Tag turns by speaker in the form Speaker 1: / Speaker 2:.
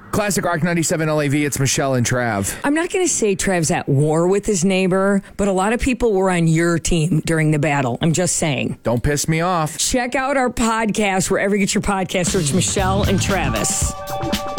Speaker 1: Classic Rock 97 LAV, it's Michelle and Trav.
Speaker 2: I'm not going to say Trav's at war with his neighbor, but a lot of people were on your team during the battle. I'm just saying.
Speaker 1: Don't piss me off.
Speaker 2: Check out our podcast wherever you get your podcast. Search Michelle and Travis.